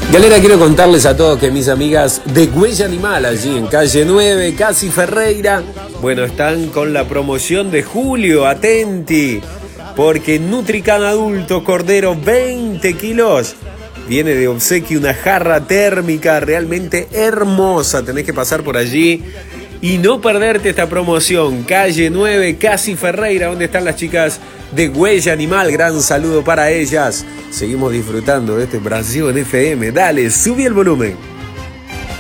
Galera, quiero contarles a todos que mis amigas de Huella Animal, allí en calle 9, Casi Ferreira, bueno, están con la promoción de julio, atenti, porque Nutrican Adulto Cordero 20 kilos, viene de obsequio una jarra térmica realmente hermosa, tenés que pasar por allí y no perderte esta promoción, calle 9, Casi Ferreira, donde están las chicas de Huella Animal, gran saludo para ellas. Seguimos disfrutando de este Brasil en FM. Dale, subí el volumen.